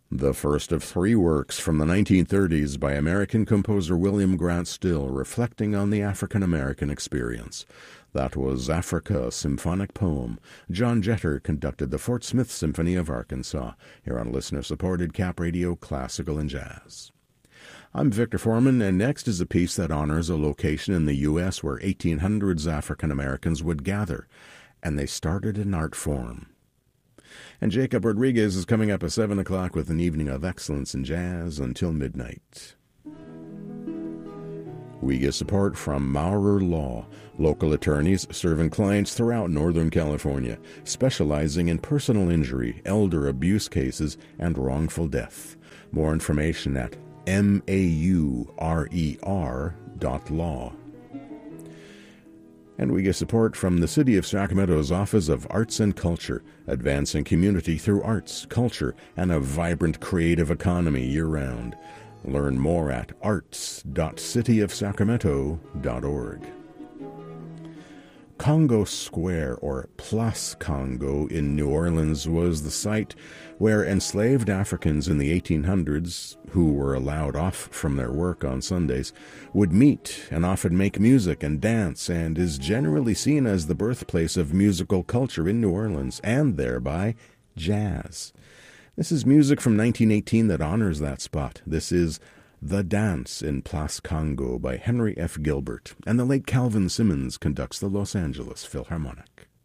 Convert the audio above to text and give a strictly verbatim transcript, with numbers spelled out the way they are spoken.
The first of three works from the nineteen thirties by American composer William Grant Still reflecting on the African-American experience. That was Africa, a symphonic poem. John Jeter conducted the Fort Smith Symphony of Arkansas, here on listener-supported Cap Radio Classical and Jazz. I'm Victor Foreman, and next is a piece that honors a location in the U S where eighteen hundreds African-Americans would gather, and they started an art form. And Jacob Rodriguez is coming up at seven o'clock with an evening of excellence in jazz until midnight. We get support from Maurer Law, local attorneys serving clients throughout Northern California, specializing in personal injury, elder abuse cases, and wrongful death. More information at M A U R E R dot law. And we get support from the City of Sacramento's Office of Arts and Culture, advancing community through arts, culture, and a vibrant creative economy year-round. Learn more at arts dot city of sacramento dot org. Congo Square, or Place Congo, in New Orleans was the site where enslaved Africans in the eighteen hundreds, who were allowed off from their work on Sundays, would meet and often make music and dance, and is generally seen as the birthplace of musical culture in New Orleans, and thereby jazz. This is music from nineteen eighteen that honors that spot. This is The Dance in Place Congo by Henry F. Gilbert, and the late Calvin Simmons conducts the Los Angeles Philharmonic.